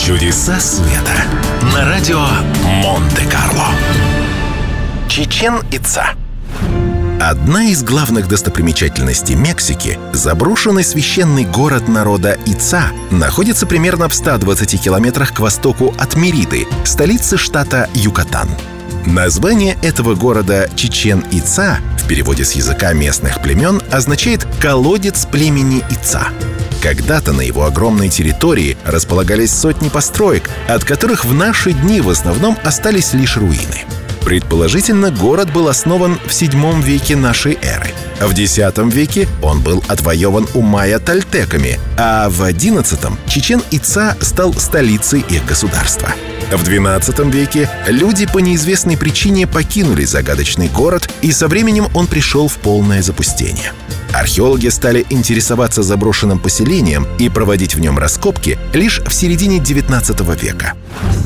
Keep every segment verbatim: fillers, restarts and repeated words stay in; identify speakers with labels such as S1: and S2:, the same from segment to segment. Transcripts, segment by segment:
S1: Чудеса света на радио Монте-Карло. Чичен-Ица. Одна из главных достопримечательностей Мексики, заброшенный священный город народа Ица, находится примерно в ста двадцати километрах к востоку от Мериды, столицы штата Юкатан. Название этого города Чичен-Ица в переводе с языка местных племен означает «колодец племени Ица». Когда-то на его огромной территории располагались сотни построек, от которых в наши дни в основном остались лишь руины. Предположительно, город был основан в седьмом веке нашей эры. В десятом веке он был отвоеван у майя тольтеками, а в одиннадцатом Чичен-Ица стал столицей их государства. В двенадцатом веке люди по неизвестной причине покинули загадочный город, и со временем он пришел в полное запустение. Археологи стали интересоваться заброшенным поселением и проводить в нем раскопки лишь в середине девятнадцатого века.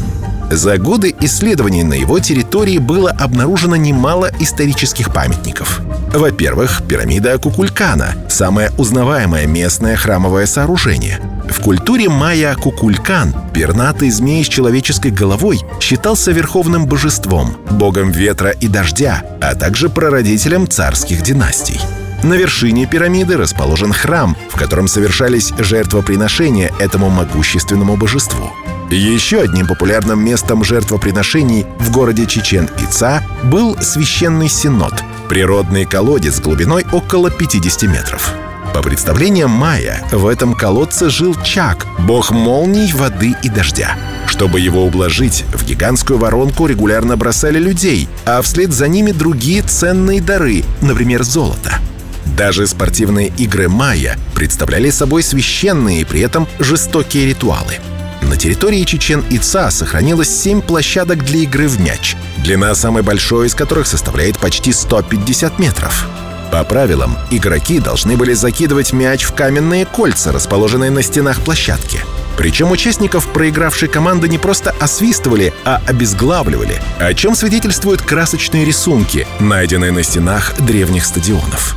S1: За годы исследований на его территории было обнаружено немало исторических памятников. Во-первых, пирамида Кукулькана – самое узнаваемое местное храмовое сооружение. В культуре майя Кукулькан пернатый змей с человеческой головой считался верховным божеством, богом ветра и дождя, а также прародителем царских династий. На вершине пирамиды расположен храм, в котором совершались жертвоприношения этому могущественному божеству. Еще одним популярным местом жертвоприношений в городе Чичен-Ица был священный синод – природный колодец глубиной около пятидесяти метров. По представлениям майя, в этом колодце жил Чак – бог молний, воды и дождя. Чтобы его ублажить, в гигантскую воронку регулярно бросали людей, а вслед за ними другие ценные дары, например, золото. Даже спортивные игры майя представляли собой священные и при этом жестокие ритуалы. На территории Чичен-Ица сохранилось семь площадок для игры в мяч, длина самой большой из которых составляет почти сто пятьдесят метров. По правилам, игроки должны были закидывать мяч в каменные кольца, расположенные на стенах площадки. Причем участников проигравшей команды не просто освистывали, а обезглавливали, о чем свидетельствуют красочные рисунки, найденные на стенах древних стадионов.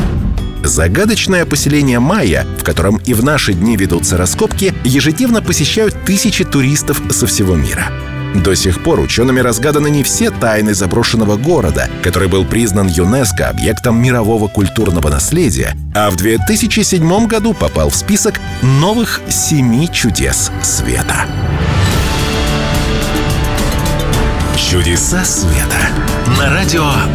S1: Загадочное поселение майя, в котором и в наши дни ведутся раскопки, ежедневно посещают тысячи туристов со всего мира. До сих пор учеными разгаданы не все тайны заброшенного города, который был признан ЮНЕСКО объектом мирового культурного наследия, а в две тысячи седьмом году попал в список новых семи чудес света. Чудеса света на радио